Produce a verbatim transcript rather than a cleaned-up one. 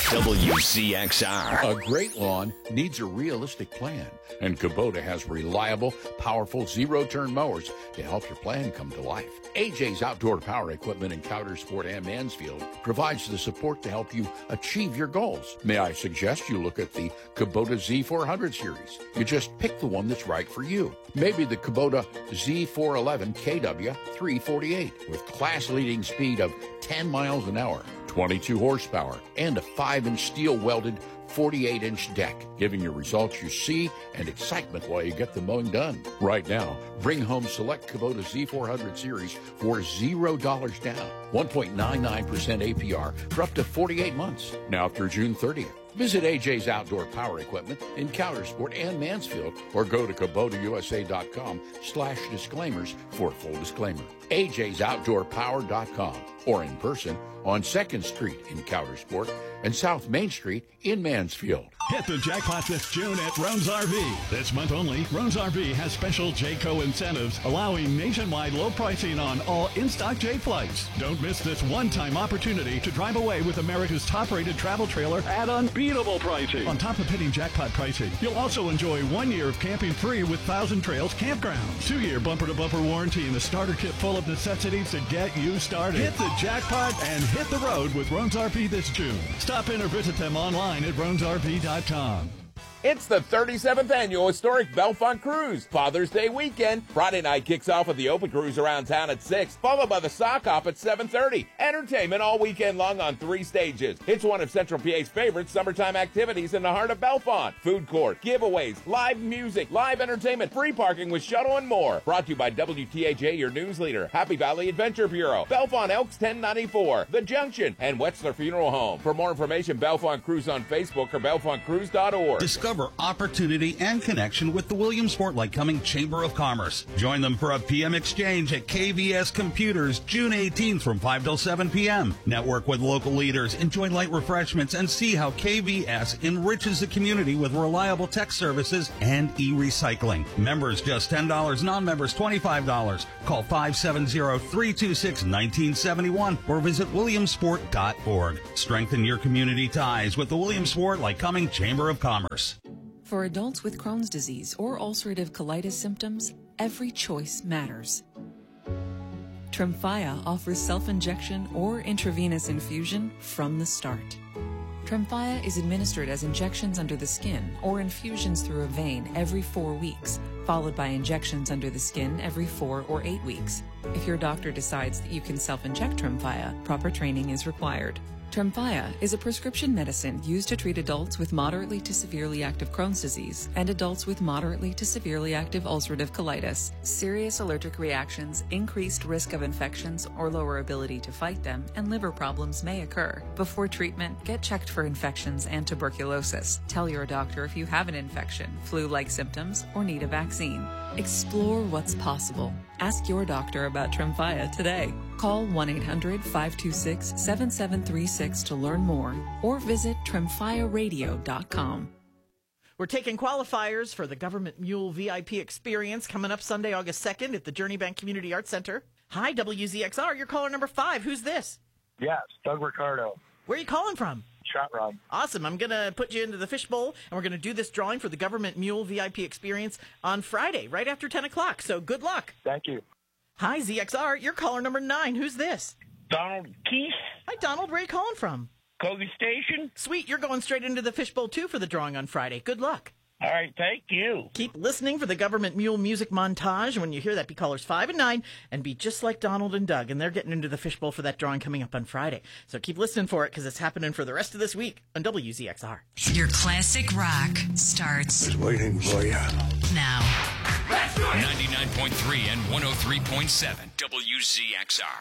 W Z X R. A great lawn needs a realistic plan, and Kubota has reliable, powerful zero-turn mowers to help your plan come to life. A J's Outdoor Power Equipment in Coudersport and Mansfield provides the support to help you achieve your goals. May I suggest you look at the Kubota Z four hundred series? You just pick the one that's right for you. Maybe the Kubota Z four eleven K W three forty-eight with class-leading speed of ten miles an hour, twenty-two horsepower, and a five-inch steel-welded forty-eight inch deck, giving you results you see and excitement while you get the mowing done. Right now, bring home select Kubota Z four hundred series for zero dollars down, one point nine nine percent A P R for up to forty-eight months, now through June thirtieth. Visit A J's Outdoor Power Equipment in Coudersport and Mansfield, or go to Kubota U S A dot com slash disclaimers for a full disclaimer. A J's Outdoor Power dot com, or in person on second Street in Coudersport and South Main Street in Mansfield. Hit the jackpot this June at Roan's R V. This month only, Roan's R V has special Jayco incentives allowing nationwide low pricing on all in-stock J flights. Don't miss this one-time opportunity to drive away with America's top-rated travel trailer at unbeatable pricing. On top of hitting jackpot pricing, you'll also enjoy one year of camping free with Thousand Trails Campgrounds, two-year bumper-to-bumper warranty, and a starter kit full of necessities to get you started. Hit the jackpot and hit the road with Roan's R V this June. Stop in or visit them online at roans R V dot com. It's the thirty-seventh Annual Historic Bellefonte Cruise. Father's Day weekend. Friday night kicks off with the open cruise around town at six, followed by the sock hop at seven thirty. Entertainment all weekend long on three stages. It's one of Central P A's favorite summertime activities in the heart of Bellefonte. Food court, giveaways, live music, live entertainment, free parking with shuttle and more. Brought to you by W T H A, your news leader, Happy Valley Adventure Bureau, Bellefonte Elks ten ninety-four, The Junction, and Wetzler Funeral Home. For more information, Bellefonte Cruise on Facebook or bellefonte cruise dot org. Discover opportunity and connection with the Williamsport Lycoming Chamber of Commerce. Join them for a P M exchange at K V S Computers June eighteenth from five till seven p.m. Network with local leaders, enjoy light refreshments, and see how K V S enriches the community with reliable tech services and e-recycling. Members just ten dollars, non-members twenty-five dollars. Call five seven zero, three two six, one nine seven one or visit williamsport dot org. Strengthen your community ties with the Williamsport Lycoming Chamber of Commerce. For adults with Crohn's disease or ulcerative colitis symptoms, every choice matters. Tremfya offers self-injection or intravenous infusion from the start. Tremfya is administered as injections under the skin or infusions through a vein every four weeks, followed by injections under the skin every four or eight weeks. If your doctor decides that you can self-inject Tremfya, proper training is required. Tremfya is a prescription medicine used to treat adults with moderately to severely active Crohn's disease and adults with moderately to severely active ulcerative colitis. Serious allergic reactions, increased risk of infections or lower ability to fight them, and liver problems may occur. Before treatment, get checked for infections and tuberculosis. Tell your doctor if you have an infection, flu-like symptoms, or need a vaccine. Explore what's possible. Ask your doctor about Tremfya today. Call one eight hundred, five two six, seven seven three six to learn more or visit tremfya radio dot com. We're taking qualifiers for the Government Mule V I P experience coming up Sunday, August second at the Journey Bank Community Arts Center. Hi, W Z X R. You're caller number five. Who's this? Yes, Doug Ricardo. Where are you calling from? Shot Run. Awesome. I'm going to put you into the fishbowl, and we're going to do this drawing for the Government Mule V I P experience on Friday, right after ten o'clock. So good luck. Thank you. Hi, Z X R. You're caller number nine. Who's this? Donald Keith. Hi, Donald. Where are you calling from? Kogi Station. Sweet. You're going straight into the fishbowl, too, for the drawing on Friday. Good luck. All right. Thank you. Keep listening for the Government Mule music montage. And when you hear that, be callers five and nine and be just like Donald and Doug. And they're getting into the fishbowl for that drawing coming up on Friday. So keep listening for it because it's happening for the rest of this week on W Z X R. Your classic rock starts Just waiting for you now. ninety-nine point three and one oh three point seven W Z X R.